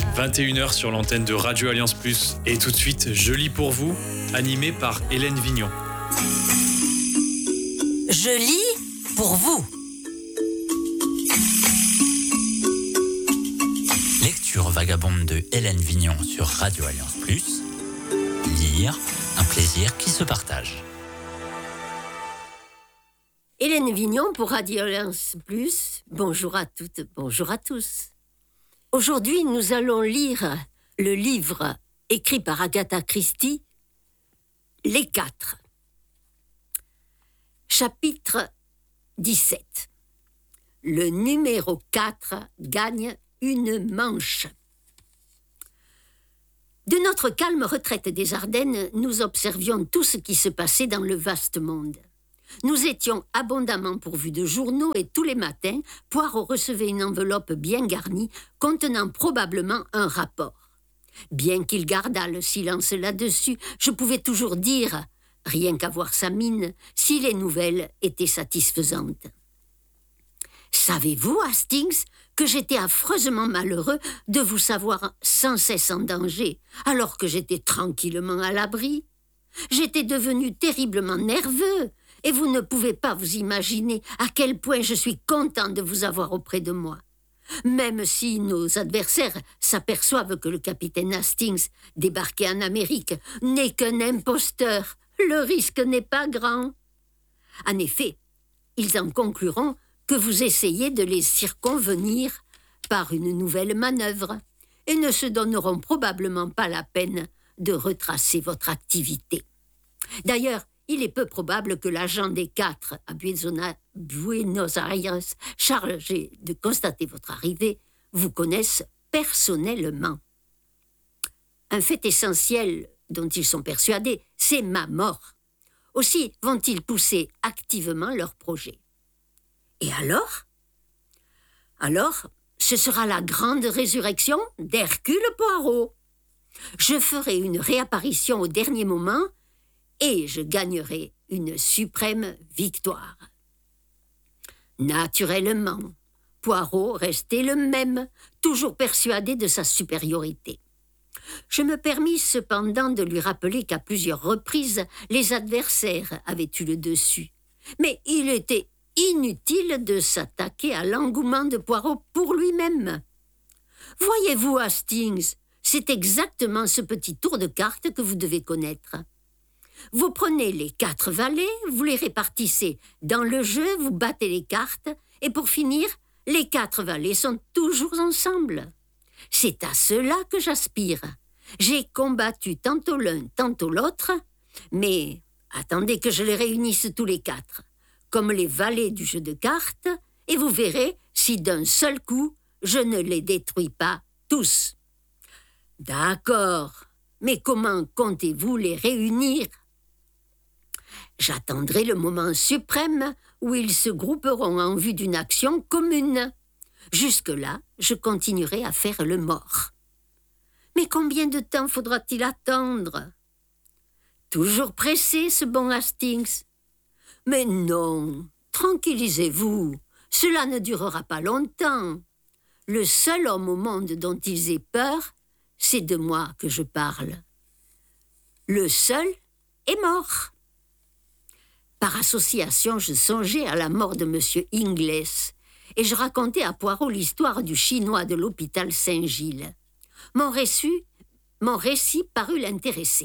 21h sur l'antenne de Radio Alliance Plus. Et tout de suite, Je lis pour vous, animé par Hélène Vignon. Je lis pour vous. Lecture vagabonde de Hélène Vignon sur Radio Alliance Plus. Lire, un plaisir qui se partage. Hélène Vignon pour Radio Alliance Plus. Bonjour à toutes, bonjour à tous. Aujourd'hui, nous allons lire le livre écrit par Agatha Christie, Les 4. Chapitre 17. Le numéro 4 gagne une manche. De notre calme retraite des Ardennes, nous observions tout ce qui se passait dans le vaste monde. Nous étions abondamment pourvus de journaux et tous les matins, Poirot recevait une enveloppe bien garnie contenant probablement un rapport. Bien qu'il gardât le silence là-dessus, je pouvais toujours dire, rien qu'à voir sa mine, si les nouvelles étaient satisfaisantes. Savez-vous, Hastings, que j'étais affreusement malheureux de vous savoir sans cesse en danger, alors que j'étais tranquillement à l'abri? J'étais devenu terriblement nerveux, et vous ne pouvez pas vous imaginer à quel point je suis content de vous avoir auprès de moi. Même si nos adversaires s'aperçoivent que le capitaine Hastings, débarqué en Amérique, n'est qu'un imposteur, le risque n'est pas grand. En effet, ils en concluront que vous essayez de les circonvenir par une nouvelle manœuvre et ne se donneront probablement pas la peine de retracer votre activité. D'ailleurs, il est peu probable que l'agent des 4 à Buenos Aires, chargé de constater votre arrivée, vous connaisse personnellement. Un fait essentiel dont ils sont persuadés, c'est ma mort. Aussi vont-ils pousser activement leur projet. Et alors ? Alors, ce sera la grande résurrection d'Hercule Poirot. Je ferai une réapparition au dernier moment et je gagnerai une suprême victoire. Naturellement, Poirot restait le même, toujours persuadé de sa supériorité. Je me permis cependant de lui rappeler qu'à plusieurs reprises, les adversaires avaient eu le dessus. Mais il était inutile de s'attaquer à l'engouement de Poirot pour lui-même. Voyez-vous, Hastings, c'est exactement ce petit tour de cartes que vous devez connaître. Vous prenez les 4 valets, vous les répartissez dans le jeu, vous battez les cartes, et pour finir, les 4 valets sont toujours ensemble. C'est à cela que j'aspire. J'ai combattu tantôt l'un, tantôt l'autre, mais attendez que je les réunisse tous les 4, comme les valets du jeu de cartes, et vous verrez si d'un seul coup, je ne les détruis pas tous. D'accord, mais comment comptez-vous les réunir ? J'attendrai le moment suprême où ils se grouperont en vue d'une action commune. Jusque-là, je continuerai à faire le mort. Mais combien de temps faudra-t-il attendre ? Toujours pressé, ce bon Hastings. Mais non, tranquillisez-vous, cela ne durera pas longtemps. Le seul homme au monde dont ils aient peur, c'est de moi que je parle. Le seul est mort. Par association, je songeais à la mort de M. Ingles et je racontais à Poirot l'histoire du Chinois de l'hôpital Saint-Gilles. Mon récit parut l'intéresser.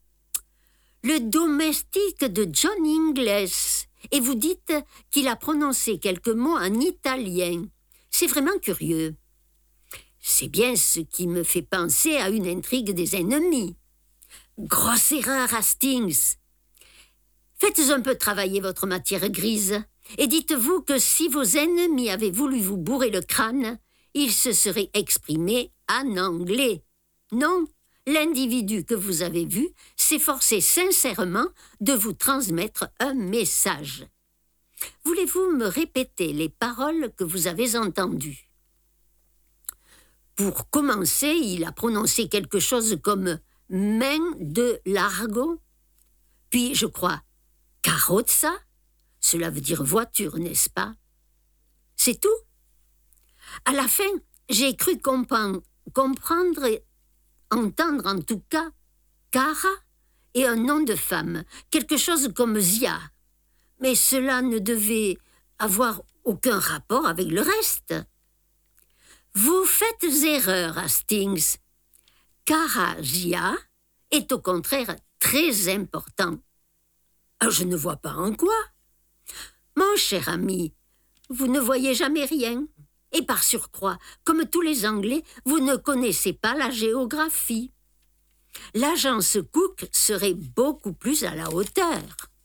Le domestique de John Ingles, et vous dites qu'il a prononcé quelques mots en italien. C'est vraiment curieux. C'est bien ce qui me fait penser à une intrigue des ennemis. Grosse erreur, Hastings. Faites un peu travailler votre matière grise et dites-vous que si vos ennemis avaient voulu vous bourrer le crâne, ils se seraient exprimés en anglais. Non, l'individu que vous avez vu s'efforçait sincèrement de vous transmettre un message. Voulez-vous me répéter les paroles que vous avez entendues ? Pour commencer, il a prononcé quelque chose comme « main de largo », puis, je crois, « carrozza », cela veut dire voiture, n'est-ce pas ? C'est tout ? À la fin, j'ai cru comprendre comprendre et entendre en tout cas Kara et un nom de femme, quelque chose comme Zia. Mais cela ne devait avoir aucun rapport avec le reste. Vous faites erreur, Hastings. Kara Zia est au contraire très important. Je ne vois pas en quoi. Mon cher ami, vous ne voyez jamais rien. Et par surcroît, comme tous les Anglais, vous ne connaissez pas la géographie. L'agence Cook serait beaucoup plus à la hauteur.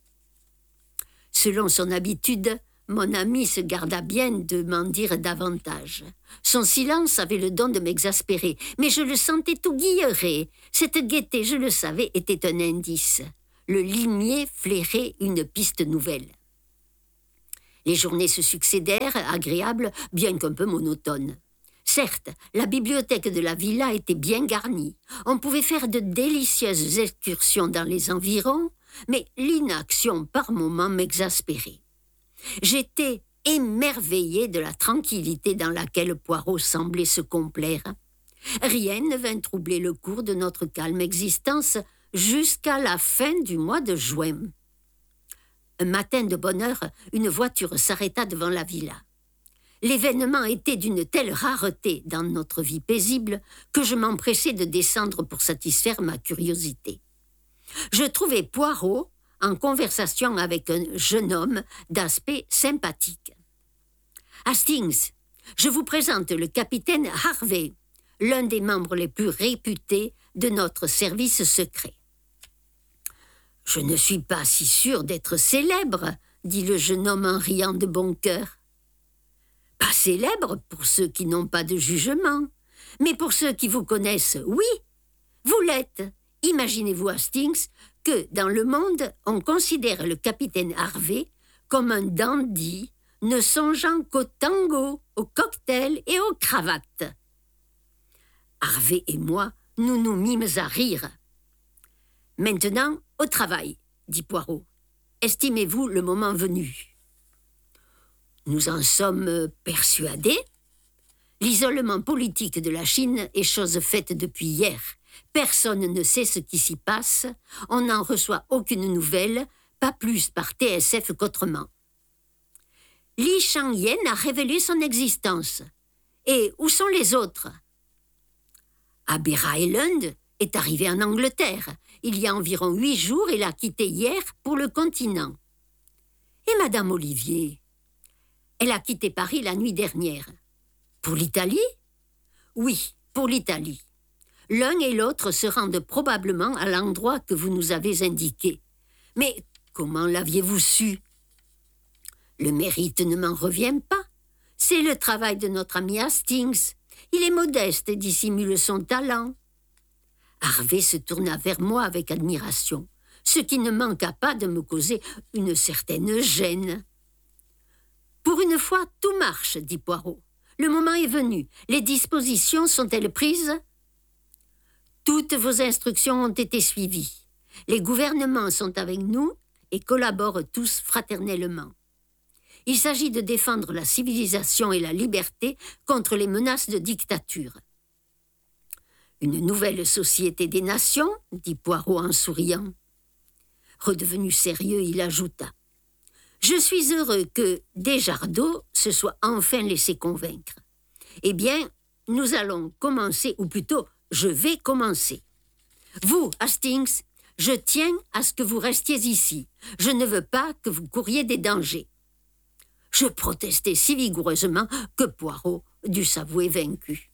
Selon son habitude, mon ami se garda bien de m'en dire davantage. Son silence avait le don de m'exaspérer, mais je le sentais tout guilleret. Cette gaieté, je le savais, était un indice. Le limier flairait une piste nouvelle. Les journées se succédèrent, agréables, bien qu'un peu monotones. Certes, la bibliothèque de la villa était bien garnie. On pouvait faire de délicieuses excursions dans les environs, mais l'inaction par moments m'exaspérait. J'étais émerveillée de la tranquillité dans laquelle Poirot semblait se complaire. Rien ne vint troubler le cours de notre calme existence jusqu'à la fin du mois de juin. Un matin de bonne heure, une voiture s'arrêta devant la villa. L'événement était d'une telle rareté dans notre vie paisible que je m'empressai de descendre pour satisfaire ma curiosité. Je trouvai Poirot en conversation avec un jeune homme d'aspect sympathique. « Hastings, je vous présente le capitaine Harvey, l'un des membres les plus réputés de notre service secret. » « Je ne suis pas si sûr d'être célèbre, » dit le jeune homme en riant de bon cœur. « Pas célèbre pour ceux qui n'ont pas de jugement, mais pour ceux qui vous connaissent, oui, vous l'êtes. Imaginez-vous, Hastings, que dans le monde, on considère le capitaine Harvey comme un dandy ne songeant qu'au tango, au cocktail et aux cravates. » Harvey et moi, nous nous mîmes à rire. « Maintenant, au travail, » dit Poirot. « Estimez-vous le moment venu ?»« Nous en sommes persuadés. L'isolement politique de la Chine est chose faite depuis hier. Personne ne sait ce qui s'y passe. On n'en reçoit aucune nouvelle, pas plus par TSF qu'autrement. Li Changyen a révélé son existence. Et où sont les autres ? Abbey Island est arrivé en Angleterre. Il y a environ 8 jours et l'a quitté hier pour le continent. Et Madame Olivier ? Elle a quitté Paris la nuit dernière. Pour l'Italie ? Oui, pour l'Italie. L'un et l'autre se rendent probablement à l'endroit que vous nous avez indiqué. Mais comment l'aviez-vous su ? Le mérite ne m'en revient pas. C'est le travail de notre ami Hastings. Il est modeste et dissimule son talent. Harvey se tourna vers moi avec admiration, ce qui ne manqua pas de me causer une certaine gêne. « Pour une fois, tout marche, » dit Poirot. « Le moment est venu. Les dispositions sont-elles prises ? » Toutes vos instructions ont été suivies. Les gouvernements sont avec nous et collaborent tous fraternellement. Il s'agit de défendre la civilisation et la liberté contre les menaces de dictature. Une nouvelle société des nations, dit Poirot en souriant. Redevenu sérieux, il ajouta. Je suis heureux que Desjardins se soit enfin laissé convaincre. Eh bien, nous allons commencer, ou plutôt, je vais commencer. Vous, Hastings, je tiens à ce que vous restiez ici. Je ne veux pas que vous couriez des dangers. Je protestai si vigoureusement que Poirot dut s'avouer vaincu.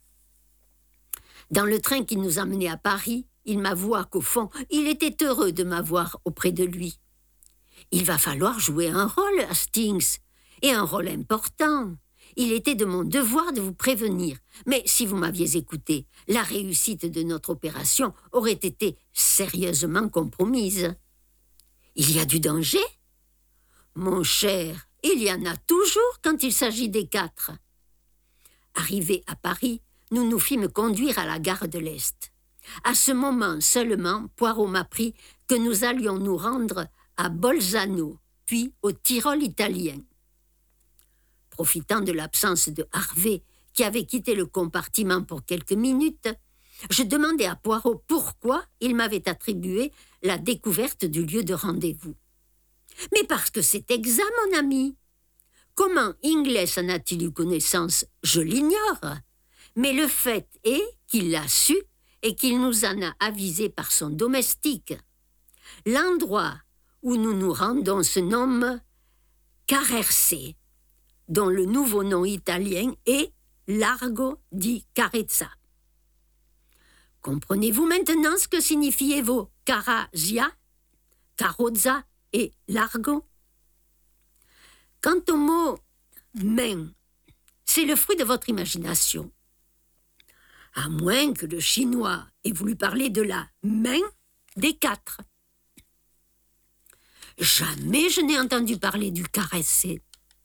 Dans le train qui nous emmenait à Paris, il m'avoua qu'au fond, il était heureux de m'avoir auprès de lui. Il va falloir jouer un rôle, Hastings, et un rôle important. Il était de mon devoir de vous prévenir, mais si vous m'aviez écouté, la réussite de notre opération aurait été sérieusement compromise. Il y a du danger ? Mon cher, il y en a toujours quand il s'agit des 4. Arrivés à Paris, nous nous fîmes conduire à la gare de l'Est. À ce moment seulement, Poirot m'apprit que nous allions nous rendre à Bolzano, puis au Tyrol italien. Profitant de l'absence de Harvey, qui avait quitté le compartiment pour quelques minutes, je demandai à Poirot pourquoi il m'avait attribué la découverte du lieu de rendez-vous. « Mais parce que c'est exact, mon ami. Comment Ingles en a-t-il eu connaissance? Je l'ignore. Mais le fait est qu'il l'a su et qu'il nous en a avisé par son domestique. L'endroit où nous nous rendons se nomme Carrerse, dont le nouveau nom italien est Largo di Carezza. Comprenez-vous maintenant ce que signifiaient vos Carazia, Carrozza et Largo? Quant au mot main, c'est le fruit de votre imagination. À moins que le chinois ait voulu parler de la main des quatre. Jamais je n'ai entendu parler du caresser.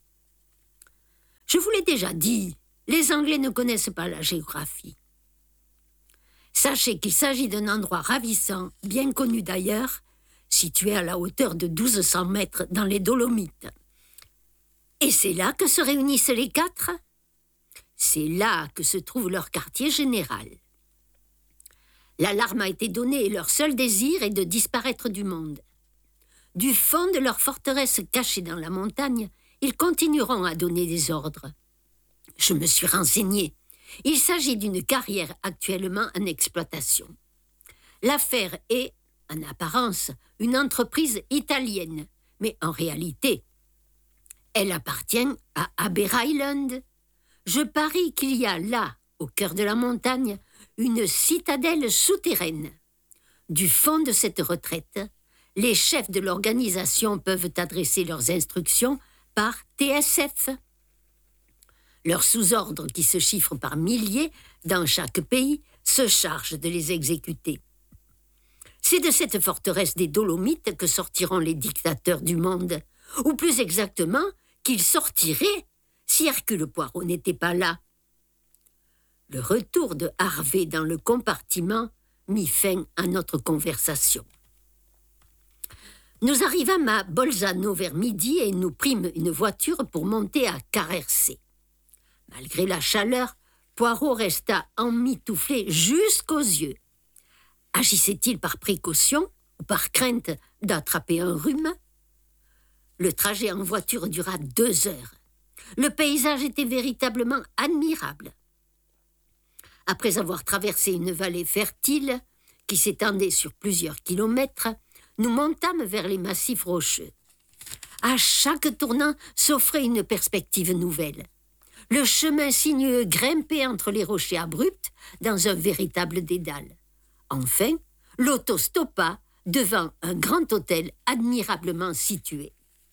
Je vous l'ai déjà dit, les Anglais ne connaissent pas la géographie. Sachez qu'il s'agit d'un endroit ravissant, bien connu d'ailleurs, situé à la hauteur de 1200 mètres dans les Dolomites. Et c'est là que se réunissent les quatre? C'est là que se trouve leur quartier général. L'alarme a été donnée et leur seul désir est de disparaître du monde. Du fond de leur forteresse cachée dans la montagne, ils continueront à donner des ordres. Je me suis renseigné. Il s'agit d'une carrière actuellement en exploitation. L'affaire est, en apparence, une entreprise italienne, mais en réalité, elle appartient à Aber Island. Je parie qu'il y a là, au cœur de la montagne, une citadelle souterraine. Du fond de cette retraite, les chefs de l'organisation peuvent adresser leurs instructions par TSF. Leurs sous-ordres, qui se chiffrent par milliers dans chaque pays, se chargent de les exécuter. C'est de cette forteresse des Dolomites que sortiront les dictateurs du monde, ou plus exactement, qu'ils sortiraient si Hercule Poirot n'était pas là. Le retour de Harvey dans le compartiment mit fin à notre conversation. Nous arrivâmes à Bolzano vers midi et nous prîmes une voiture pour monter à Carrerse. Malgré la chaleur, Poirot resta emmitouflé jusqu'aux yeux. Agissait-il par précaution ou par crainte d'attraper un rhume? Le trajet en voiture dura 2 heures. Le paysage était véritablement admirable. Après avoir traversé une vallée fertile qui s'étendait sur plusieurs kilomètres, nous montâmes vers les massifs rocheux. À chaque tournant s'offrait une perspective nouvelle. Le chemin sinueux grimpait entre les rochers abrupts dans un véritable dédale. Enfin, l'auto stoppa devant un grand hôtel admirablement situé.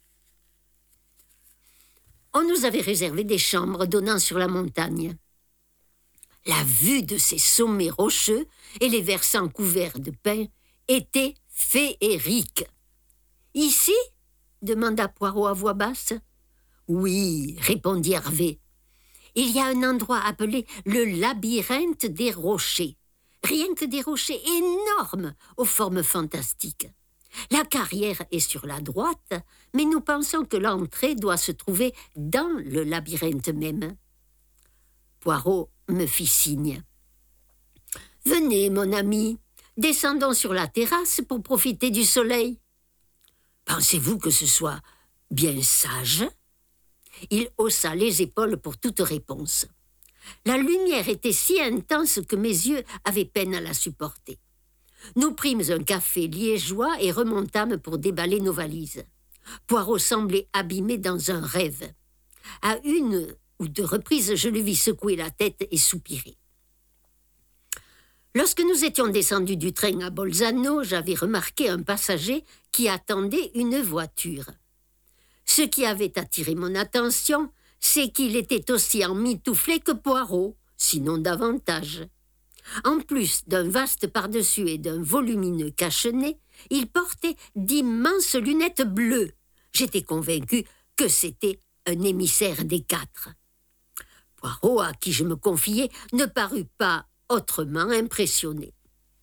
On nous avait réservé des chambres donnant sur la montagne. La vue de ces sommets rocheux et les versants couverts de pins était féerique. « Ici ?» demanda Poirot à voix basse. « Oui, » répondit Harvey. « Il y a un endroit appelé le labyrinthe des rochers. Rien que des rochers énormes aux formes fantastiques. La carrière est sur la droite, mais nous pensons que l'entrée doit se trouver dans le labyrinthe même. » Poirot me fit signe. « Venez, mon ami, descendons sur la terrasse pour profiter du soleil. »« Pensez-vous que ce soit bien sage ?» Il haussa les épaules pour toute réponse. La lumière était si intense que mes yeux avaient peine à la supporter. Nous prîmes un café liégeois et remontâmes pour déballer nos valises. Poirot semblait abîmé dans un rêve. À 1 ou 2 reprises, je le vis secouer la tête et soupirer. Lorsque nous étions descendus du train à Bolzano, j'avais remarqué un passager qui attendait une voiture. Ce qui avait attiré mon attention, c'est qu'il était aussi emmitouflé que Poirot, sinon davantage. En plus d'un vaste pardessus et d'un volumineux cache-nez, il portait d'immenses lunettes bleues. J'étais convaincu que c'était un émissaire des 4. Poirot, à qui je me confiais, ne parut pas autrement impressionné.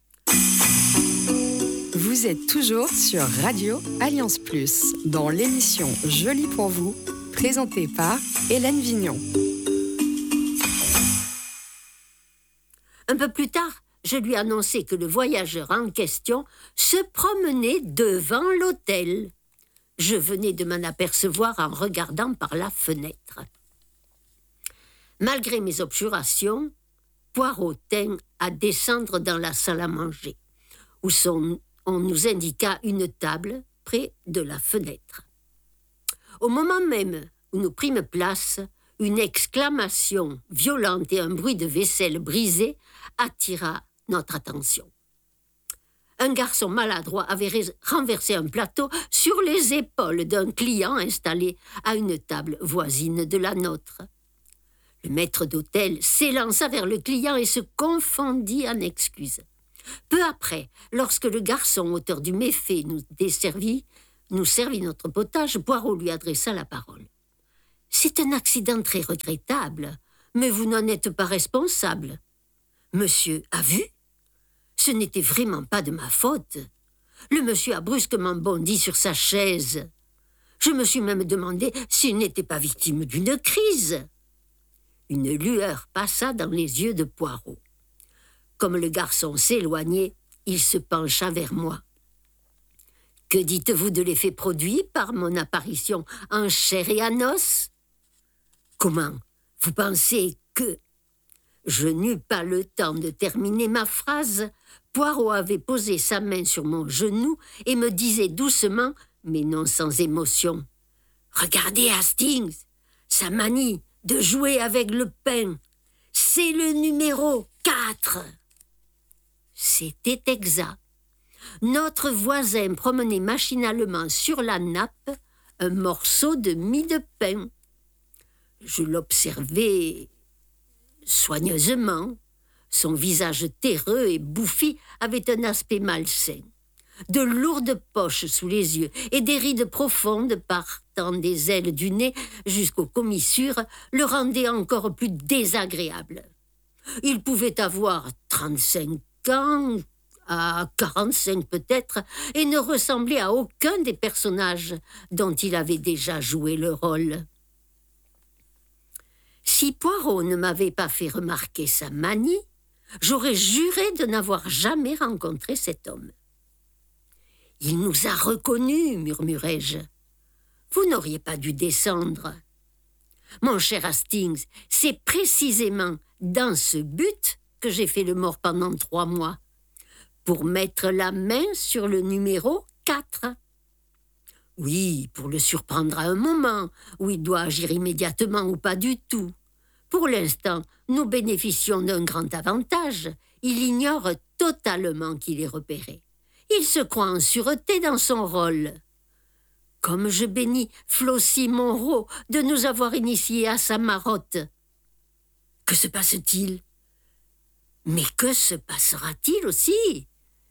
Vous êtes toujours sur Radio Alliance Plus, dans l'émission Jolie pour vous, présentée par Hélène Vignon. Un peu plus tard, je lui annonçai que le voyageur en question se promenait devant l'hôtel. Je venais de m'en apercevoir en regardant par la fenêtre. Malgré mes objurations, Poirot tint à descendre dans la salle à manger, où on nous indiqua une table près de la fenêtre. Au moment même où nous prîmes place, une exclamation violente et un bruit de vaisselle brisée attira notre attention. Un garçon maladroit avait renversé un plateau sur les épaules d'un client installé à une table voisine de la nôtre. Le maître d'hôtel s'élança vers le client et se confondit en excuses. Peu après, lorsque le garçon, auteur du méfait, nous servit notre potage, Poirot lui adressa la parole. « C'est un accident très regrettable, mais vous n'en êtes pas responsable. Monsieur a vu ? Ce n'était vraiment pas de ma faute. Le monsieur a brusquement bondi sur sa chaise. Je me suis même demandé s'il n'était pas victime d'une crise. » Une lueur passa dans les yeux de Poirot. Comme le garçon s'éloignait, il se pencha vers moi. « Que dites-vous de l'effet produit par mon apparition en chair et en os ? Comment ? Vous pensez que... » Je n'eus pas le temps de terminer ma phrase. Poirot avait posé sa main sur mon genou et me disait doucement, mais non sans émotion, « Regardez Hastings, sa manie de jouer avec le pain. C'est le numéro 4. » C'était exact. Notre voisin promenait machinalement sur la nappe un morceau de mie de pain. Je l'observais soigneusement. Son visage terreux et bouffi avait un aspect malsain. De lourdes poches sous les yeux et des rides profondes partant des ailes du nez jusqu'aux commissures le rendaient encore plus désagréable. Il pouvait avoir 35 ans, à 45 peut-être, et ne ressemblait à aucun des personnages dont il avait déjà joué le rôle. Si Poirot ne m'avait pas fait remarquer sa manie, j'aurais juré de n'avoir jamais rencontré cet homme. « Il nous a reconnus, murmurai-je. Vous n'auriez pas dû descendre. Mon cher Hastings, c'est précisément dans ce but que j'ai fait le mort pendant 3 mois, pour mettre la main sur le numéro 4. Oui, pour le surprendre à un moment où il doit agir immédiatement ou pas du tout. Pour l'instant, nous bénéficions d'un grand avantage. Il ignore totalement qu'il est repéré. Il se croit en sûreté dans son rôle. Comme je bénis Flossie Monroe de nous avoir initiés à sa marotte. Que se passe-t-il ? Mais que se passera-t-il aussi ?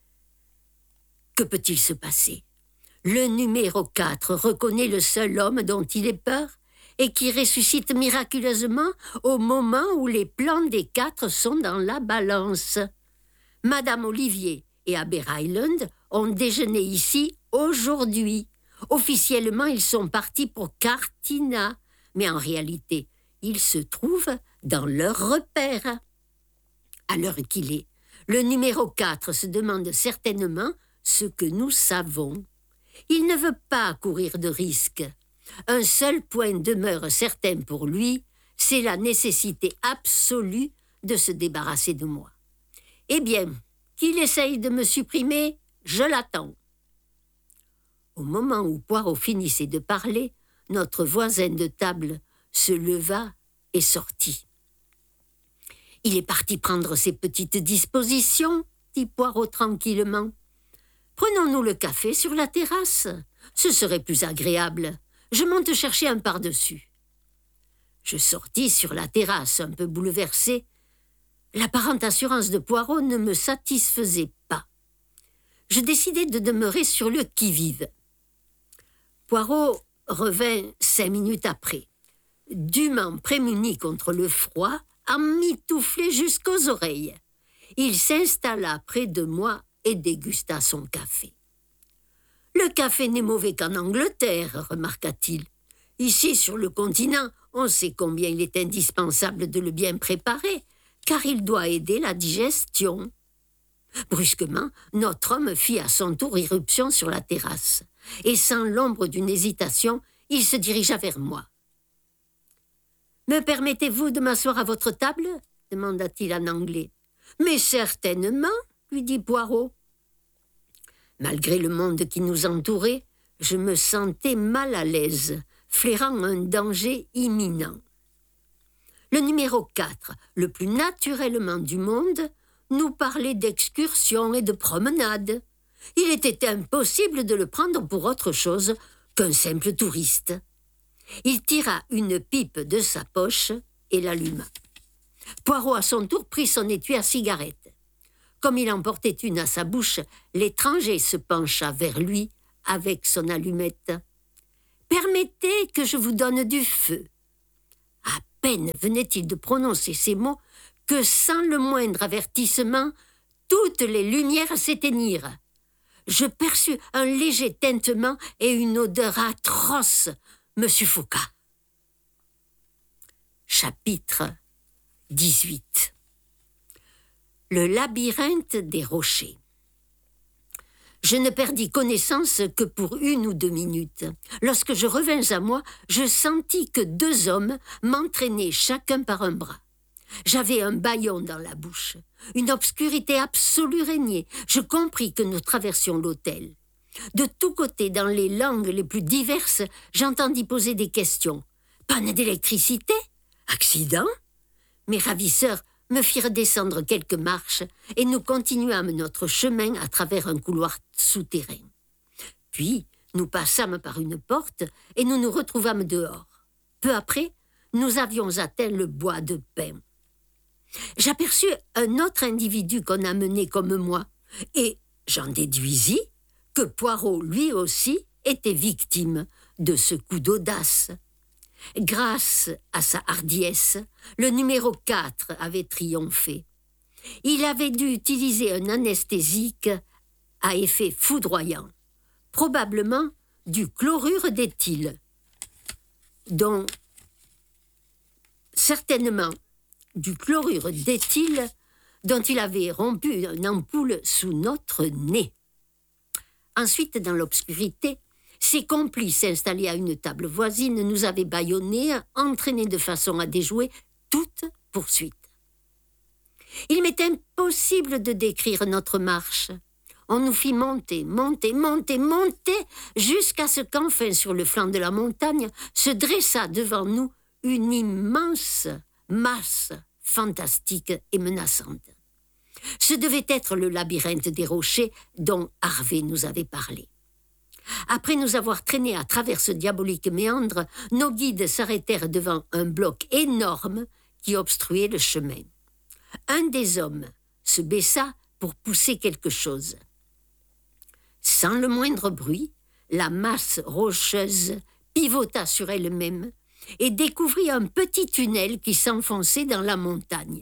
Que peut-il se passer ? Le numéro 4 reconnaît le seul homme dont il ait peur et qui ressuscite miraculeusement au moment où les plans des 4 sont dans la balance. Madame Olivier et Abbey Ryland ont déjeuné ici aujourd'hui. Officiellement, ils sont partis pour Cartina, mais en réalité, ils se trouvent dans leur repère. À l'heure qu'il est, le numéro 4 se demande certainement ce que nous savons. Il ne veut pas courir de risque. Un seul point demeure certain pour lui, c'est la nécessité absolue de se débarrasser de moi. Eh bien, qu'il essaye de me supprimer, je l'attends. Au moment où Poirot finissait de parler, notre voisin de table se leva et sortit. « Il est parti prendre ses petites dispositions, dit Poirot tranquillement. Prenons-nous le café sur la terrasse. Ce serait plus agréable. Je monte chercher un pardessus. » Je sortis sur la terrasse, un peu bouleversé. L'apparente assurance de Poirot ne me satisfaisait pas. Je décidai de demeurer sur le qui-vive. Poirot revint 5 minutes après, dûment prémuni contre le froid, emmitouflé jusqu'aux oreilles. Il s'installa près de moi et dégusta son café. « Le café n'est mauvais qu'en Angleterre, remarqua-t-il. Ici, sur le continent, on sait combien il est indispensable de le bien préparer, car il doit aider la digestion. » Brusquement, notre homme fit à son tour irruption sur la terrasse, et sans l'ombre d'une hésitation, il se dirigea vers moi. « Me permettez-vous de m'asseoir à votre table ?» demanda-t-il en anglais. « Mais certainement, » lui dit Poirot. Malgré le monde qui nous entourait, je me sentais mal à l'aise, flairant un danger imminent. Le numéro 4, le plus naturellement du monde, nous parlait d'excursions et de promenades. Il était impossible de le prendre pour autre chose qu'un simple touriste. Il tira une pipe de sa poche et l'alluma. Poirot, à son tour, prit son étui à cigarette. Comme il en portait une à sa bouche, l'étranger se pencha vers lui avec son allumette. « Permettez que je vous donne du feu. » À peine venait-il de prononcer ces mots que, sans le moindre avertissement, toutes les lumières s'éteignirent. Je perçus un léger tintement et une odeur atroce me suffoqua. Chapitre 18. Le labyrinthe des rochers. Je ne perdis connaissance que pour 1 ou 2 minutes. Lorsque je revins à moi, je sentis que 2 hommes m'entraînaient chacun par un bras. J'avais un bâillon dans la bouche. Une obscurité absolue régnait. Je compris que nous traversions l'hôtel. De tous côtés, dans les langues les plus diverses, j'entendis poser des questions. Panne d'électricité ? Accident ? Mes ravisseurs me firent descendre quelques marches et nous continuâmes notre chemin à travers un couloir souterrain. Puis, nous passâmes par une porte et nous nous retrouvâmes dehors. Peu après, nous avions atteint le bois de pin. J'aperçus un autre individu qu'on amenait comme moi et j'en déduisis que Poirot, lui aussi, était victime de ce coup d'audace. Grâce à sa hardiesse, le numéro 4 avait triomphé. Il avait dû utiliser un anesthésique à effet foudroyant, probablement du chlorure d'éthyle, certainement du chlorure d'éthyle dont il avait rompu une ampoule sous notre nez. Ensuite, dans l'obscurité, ses complices installés à une table voisine nous avaient bâillonnés, entraînés de façon à déjouer toute poursuite. Il m'est impossible de décrire notre marche. On nous fit monter, jusqu'à ce qu'enfin, sur le flanc de la montagne, se dressa devant nous une immense masse fantastique et menaçante. Ce devait être le labyrinthe des rochers dont Harvey nous avait parlé. Après nous avoir traînés à travers ce diabolique méandre, nos guides s'arrêtèrent devant un bloc énorme qui obstruait le chemin. Un des hommes se baissa pour pousser quelque chose. Sans le moindre bruit, la masse rocheuse pivota sur elle-même et découvrit un petit tunnel qui s'enfonçait dans la montagne.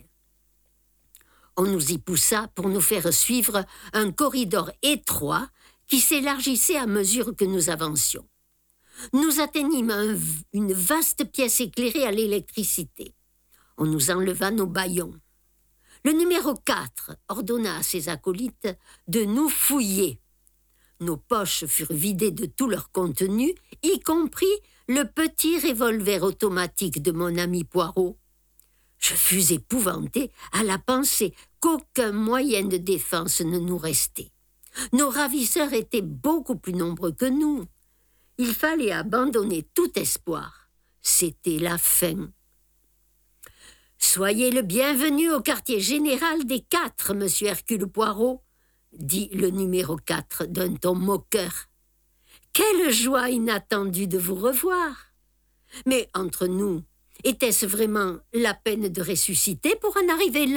On nous y poussa pour nous faire suivre un corridor étroit qui s'élargissait à mesure que nous avancions. Nous atteignîmes une vaste pièce éclairée à l'électricité. On nous enleva nos bâillons. Le numéro 4 ordonna à ses acolytes de nous fouiller. Nos poches furent vidées de tout leur contenu, y compris le petit revolver automatique de mon ami Poirot. Je fus épouvanté à la pensée qu'aucun moyen de défense ne nous restait. Nos ravisseurs étaient beaucoup plus nombreux que nous. Il fallait abandonner tout espoir. C'était la fin. « Soyez le bienvenu au quartier général des 4, monsieur Hercule Poirot, » dit le numéro 4 d'un ton moqueur. « Quelle joie inattendue de vous revoir! Mais entre nous, était-ce vraiment la peine de ressusciter pour en arriver là ?»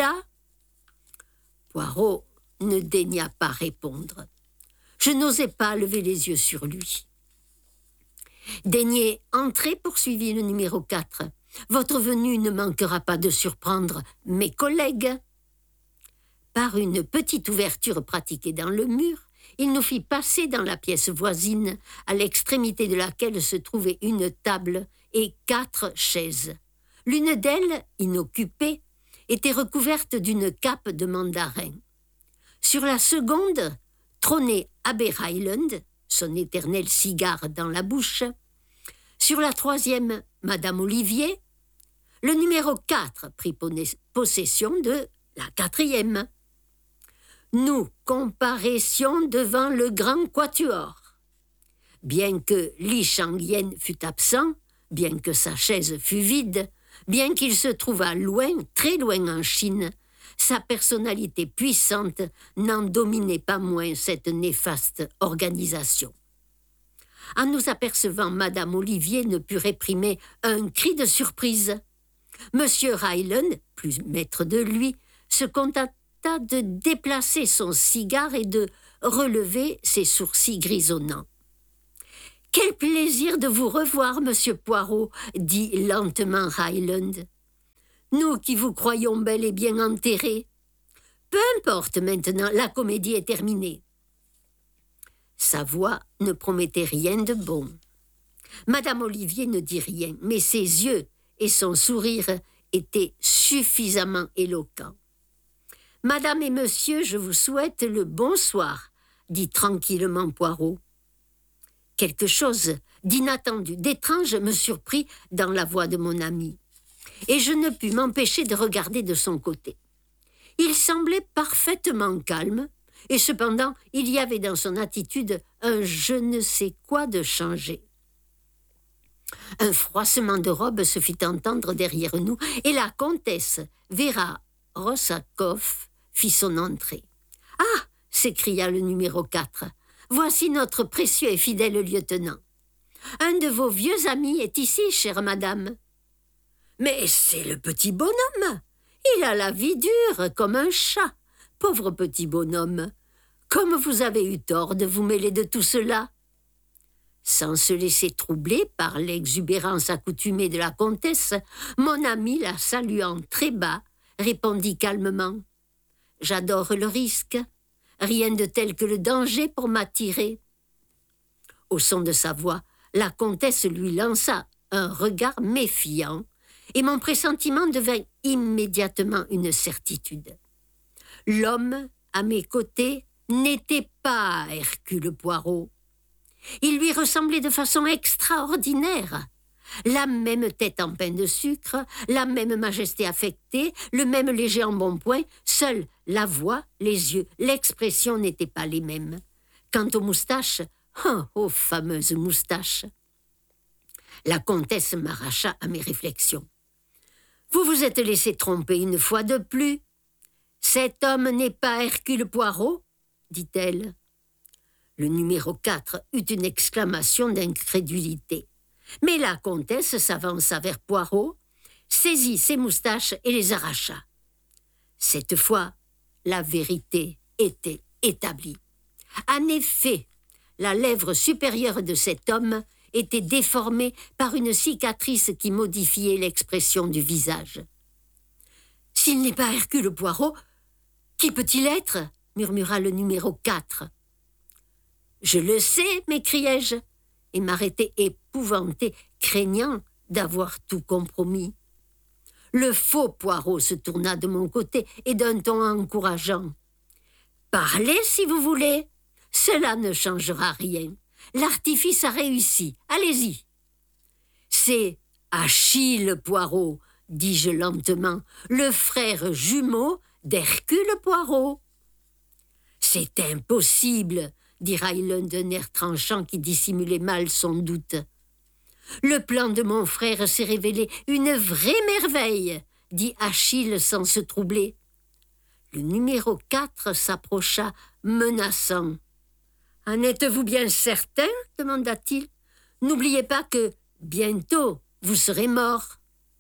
Poirot ne daigna pas répondre. Je n'osais pas lever les yeux sur lui. « Daignez entrer, poursuivit le numéro 4. Votre venue ne manquera pas de surprendre mes collègues. » Par une petite ouverture pratiquée dans le mur, il nous fit passer dans la pièce voisine, à l'extrémité de laquelle se trouvait une table et 4 chaises. L'une d'elles, inoccupée, était recouverte d'une cape de mandarin. Sur la seconde trônait Abbé Ryland, son éternel cigare dans la bouche. Sur la troisième, Madame Olivier. Le numéro 4 prit possession de la quatrième. Nous comparaissions devant le grand quatuor. Bien que Li Shangyen fût absent, bien que sa chaise fût vide, bien qu'il se trouvât loin, très loin en Chine, sa personnalité puissante n'en dominait pas moins cette néfaste organisation. En nous apercevant, Madame Olivier ne put réprimer un cri de surprise. Monsieur Ryland, plus maître de lui, se contenta de déplacer son cigare et de relever ses sourcils grisonnants. « Quel plaisir de vous revoir, monsieur Poirot, dit lentement Ryland. Nous qui vous croyons bel et bien enterré. Peu importe maintenant, la comédie est terminée. » Sa voix ne promettait rien de bon. Madame Olivier ne dit rien, mais ses yeux et son sourire étaient suffisamment éloquents. « Madame et monsieur, je vous souhaite le bonsoir, dit tranquillement Poirot. Quelque chose d'inattendu, d'étrange me surprit dans la voix de mon ami, et je ne pus m'empêcher de regarder de son côté. Il semblait parfaitement calme, et cependant il y avait dans son attitude un je ne sais quoi de changé. Un froissement de robe se fit entendre derrière nous, et la comtesse Vera Rossakoff fit son entrée. « Ah !» s'écria le numéro 4. « Voici notre précieux et fidèle lieutenant. Un de vos vieux amis est ici, chère madame. »« Mais c'est le petit bonhomme. Il a la vie dure comme un chat. Pauvre petit bonhomme. Comme vous avez eu tort de vous mêler de tout cela. » Sans se laisser troubler par l'exubérance accoutumée de la comtesse, mon ami, la saluant très bas, répondit calmement. « J'adore le risque. Rien de tel que le danger pour m'attirer. » Au son de sa voix, la comtesse lui lança un regard méfiant, et mon pressentiment devint immédiatement une certitude. L'homme, à mes côtés, n'était pas Hercule Poirot. Il lui ressemblait de façon extraordinaire. La même tête en pain de sucre, la même majesté affectée, le même léger embonpoint, seule la voix, les yeux, l'expression n'étaient pas les mêmes. Quant aux moustaches, aux fameuses moustaches. La comtesse m'arracha à mes réflexions. « Vous vous êtes laissé tromper une fois de plus. Cet homme n'est pas Hercule Poirot ?» dit-elle. Le numéro 4 eut une exclamation d'incrédulité. Mais la comtesse s'avança vers Poirot, saisit ses moustaches et les arracha. Cette fois, la vérité était établie. En effet, la lèvre supérieure de cet homme était déformée par une cicatrice qui modifiait l'expression du visage. « S'il n'est pas Hercule Poirot, qui peut-il être ?» murmura le numéro 4. « Je le sais, m'écriai-je, et m'arrêtai épouvanté, craignant d'avoir tout compromis. Le faux Poirot se tourna de mon côté et d'un ton encourageant. « Parlez si vous voulez, cela ne changera rien. L'artifice a réussi, allez-y. »« C'est Achille Poirot, dis-je lentement, le frère jumeau d'Hercule Poirot. »« C'est impossible, » dit Ryland d'un air tranchant qui dissimulait mal son doute. « Le plan de mon frère s'est révélé une vraie merveille, » dit Achille sans se troubler. Le numéro 4 s'approcha, menaçant. « En êtes-vous bien certain ?» demanda-t-il. « N'oubliez pas que, bientôt, vous serez mort. »«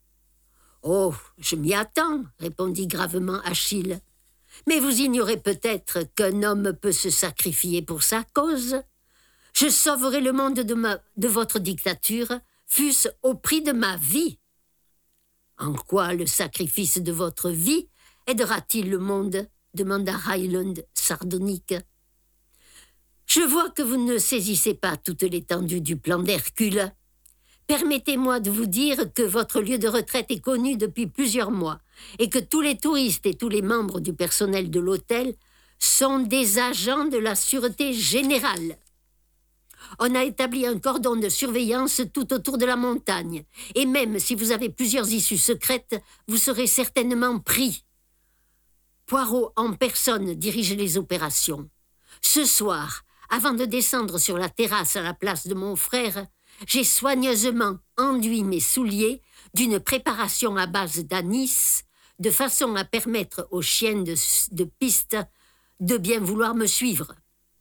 Oh, je m'y attends, » répondit gravement Achille. « Mais vous ignorez peut-être qu'un homme peut se sacrifier pour sa cause. Je sauverai le monde de votre dictature, fût-ce au prix de ma vie. » « En quoi le sacrifice de votre vie aidera-t-il le monde ?» demanda Ryland, sardonique. « Je vois que vous ne saisissez pas toute l'étendue du plan d'Hercule. Permettez-moi de vous dire que votre lieu de retraite est connu depuis plusieurs mois et que tous les touristes et tous les membres du personnel de l'hôtel sont des agents de la Sûreté Générale. On a établi un cordon de surveillance tout autour de la montagne. Et même si vous avez plusieurs issues secrètes, vous serez certainement pris. Poirot en personne dirige les opérations. Ce soir, avant de descendre sur la terrasse à la place de mon frère, j'ai soigneusement enduit mes souliers d'une préparation à base d'anis, de façon à permettre aux chiens de piste de bien vouloir me suivre.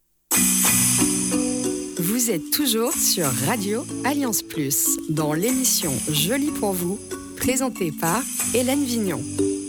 Vous êtes toujours sur Radio Alliance Plus, dans l'émission Jolie pour vous, présentée par Hélène Vignon.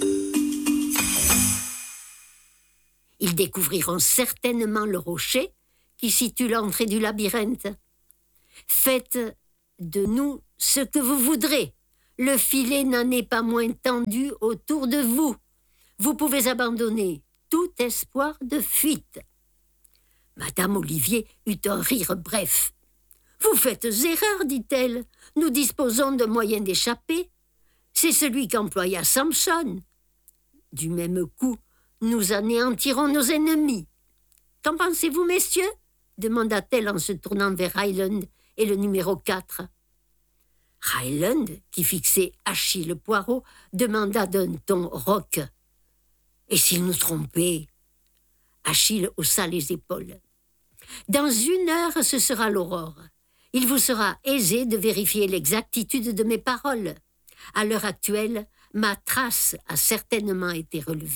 Ils découvriront certainement le rocher qui situe l'entrée du labyrinthe. Faites de nous ce que vous voudrez. Le filet n'en est pas moins tendu autour de vous. Vous pouvez abandonner tout espoir de fuite. Madame Olivier eut un rire bref. « Vous faites erreur, dit-elle. Nous disposons de moyens d'échapper. C'est celui qu'employa Samson. Du même coup, nous anéantirons nos ennemis. Qu'en pensez-vous, messieurs ?» demanda-t-elle en se tournant vers Ryland et le numéro 4. Ryland, qui fixait Achille Poirot, demanda d'un ton rauque. « Et s'il nous trompait ?» Achille haussa les épaules. « Dans 1 heure, ce sera l'aurore. Il vous sera aisé de vérifier l'exactitude de mes paroles. À l'heure actuelle, ma trace a certainement été relevée. »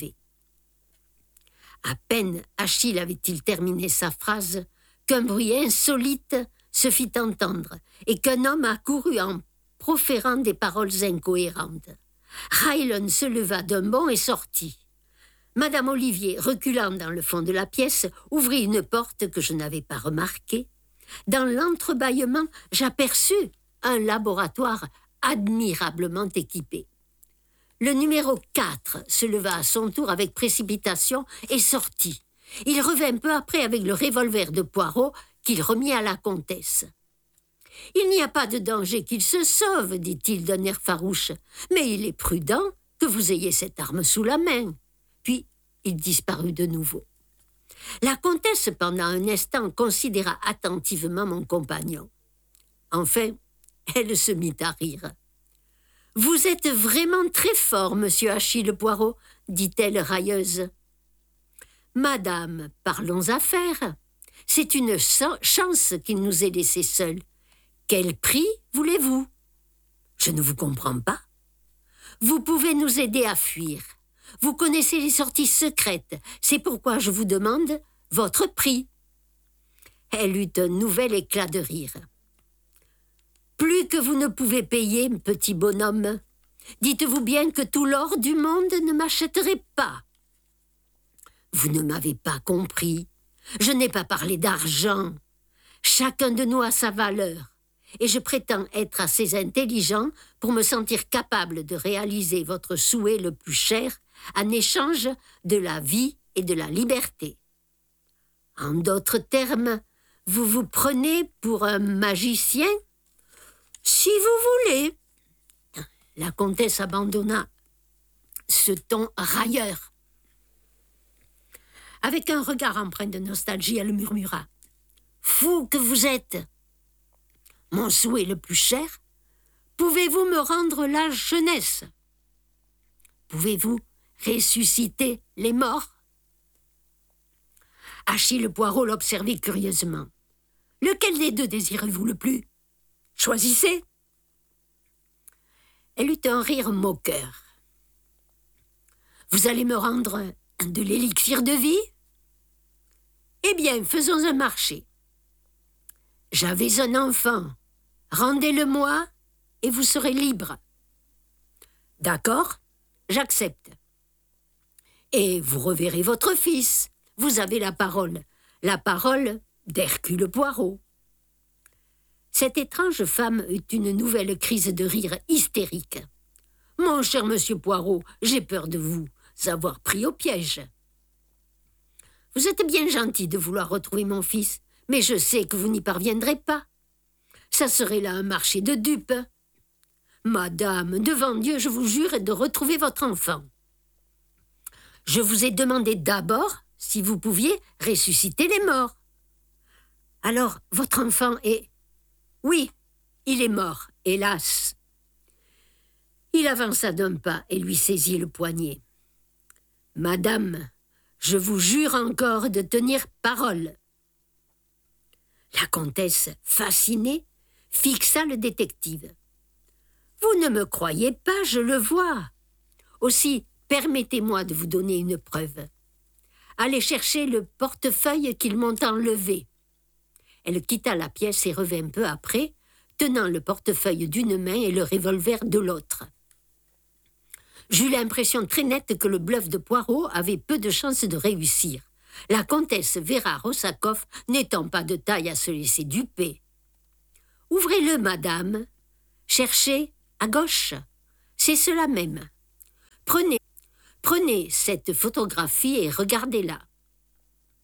À peine Achille avait-il terminé sa phrase qu'un bruit insolite se fit entendre et qu'un homme accourut en proférant des paroles incohérentes. Ryland se leva d'un bond et sortit. Madame Olivier, reculant dans le fond de la pièce, ouvrit une porte que je n'avais pas remarquée. Dans l'entrebâillement, j'aperçus un laboratoire admirablement équipé. Le numéro 4 se leva à son tour avec précipitation et sortit. Il revint peu après avec le revolver de Poirot qu'il remit à la comtesse. « Il n'y a pas de danger qu'il se sauve, dit-il d'un air farouche, mais il est prudent que vous ayez cette arme sous la main. » Puis il disparut de nouveau. La comtesse, pendant un instant, considéra attentivement mon compagnon. Enfin, elle se mit à rire. « Vous êtes vraiment très fort, monsieur Achille Poirot, dit-elle railleuse. « Madame, parlons affaires. C'est une chance qu'il nous ait laissés seuls. Quel prix voulez-vous ? Je ne vous comprends pas. Vous pouvez nous aider à fuir. Vous connaissez les sorties secrètes. C'est pourquoi je vous demande votre prix. » Elle eut un nouvel éclat de rire. « Plus que vous ne pouvez payer, petit bonhomme. Dites-vous bien que tout l'or du monde ne m'achèterait pas. » Vous ne m'avez pas compris. Je n'ai pas parlé d'argent. Chacun de nous a sa valeur. Et je prétends être assez intelligent pour me sentir capable de réaliser votre souhait le plus cher en échange de la vie et de la liberté. En d'autres termes, vous vous prenez pour un magicien ? Si vous voulez. La comtesse abandonna ce ton railleur. Avec un regard empreint de nostalgie, elle murmura. « Fou que vous êtes ! Mon souhait le plus cher, pouvez-vous me rendre la jeunesse ? Pouvez-vous ressusciter les morts ?» Achille Poirot l'observait curieusement. « Lequel des deux désirez-vous le plus ? Choisissez !» Elle eut un rire moqueur. « Vous allez me rendre de l'élixir de vie ? Eh bien, faisons un marché. J'avais un enfant. Rendez-le-moi et vous serez libre. D'accord, j'accepte. Et vous reverrez votre fils. Vous avez la parole d'Hercule Poirot. » Cette étrange femme eut une nouvelle crise de rire hystérique. « Mon cher monsieur Poirot, j'ai peur de vous avoir pris au piège. Vous êtes bien gentil de vouloir retrouver mon fils, mais je sais que vous n'y parviendrez pas. Ça serait là un marché de dupes. Madame, devant Dieu, je vous jure de retrouver votre enfant. Je vous ai demandé d'abord si vous pouviez ressusciter les morts. Alors, votre enfant est... Oui, il est mort, hélas. Il avança d'un pas et lui saisit le poignet. Madame, je vous jure encore de tenir parole. La comtesse, fascinée, fixa le détective. Vous ne me croyez pas, je le vois. Aussi, permettez-moi de vous donner une preuve. Allez chercher le portefeuille qu'ils m'ont enlevé. Elle quitta la pièce et revint peu après, tenant le portefeuille d'une main et le revolver de l'autre. J'eus l'impression très nette que le bluff de Poirot avait peu de chances de réussir. La comtesse verra Rossakoff n'étant pas de taille à se laisser duper. « Ouvrez-le, madame. Cherchez à gauche. C'est cela même. Prenez cette photographie et regardez-la.